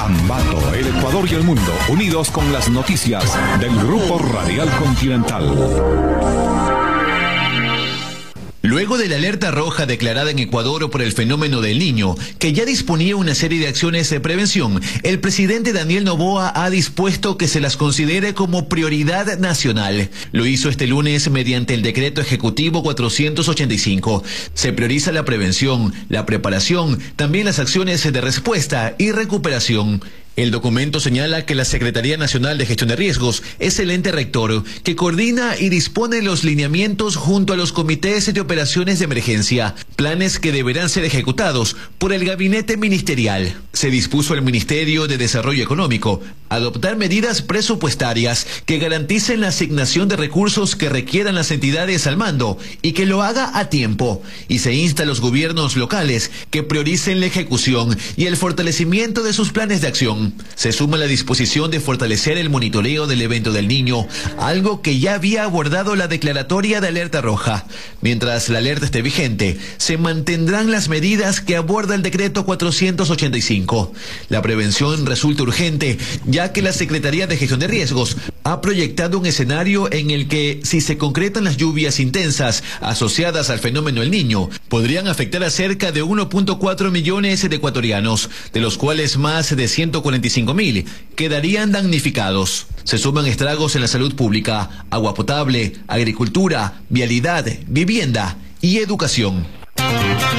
Ambato, el Ecuador y el mundo, unidos con las noticias del Grupo Radial Continental. Luego de la alerta roja declarada en Ecuador por el fenómeno del Niño, que ya disponía una serie de acciones de prevención, el presidente Daniel Noboa ha dispuesto que se las considere como prioridad nacional. Lo hizo este lunes mediante el decreto ejecutivo 485. Se prioriza la prevención, la preparación, también las acciones de respuesta y recuperación. El documento señala que la Secretaría Nacional de Gestión de Riesgos es el ente rector que coordina y dispone los lineamientos junto a los comités de operaciones de emergencia, planes que deberán ser ejecutados por el gabinete ministerial. Se dispuso al Ministerio de Desarrollo Económico adoptar medidas presupuestarias que garanticen la asignación de recursos que requieran las entidades al mando y que lo haga a tiempo. Y se insta a los gobiernos locales que prioricen la ejecución y el fortalecimiento de sus planes de acción. Se suma la disposición de fortalecer el monitoreo del evento del Niño, algo que ya había abordado la declaratoria de alerta roja. Mientras la alerta esté vigente, se mantendrán las medidas que aborda el decreto 485. La prevención resulta urgente, ya que la Secretaría de Gestión de Riesgos ha proyectado un escenario en el que, si se concretan las lluvias intensas asociadas al fenómeno El Niño, podrían afectar a cerca de 1.4 millones de ecuatorianos, de los cuales más de 145.000 quedarían damnificados. Se suman estragos en la salud pública, agua potable, agricultura, vialidad, vivienda y educación.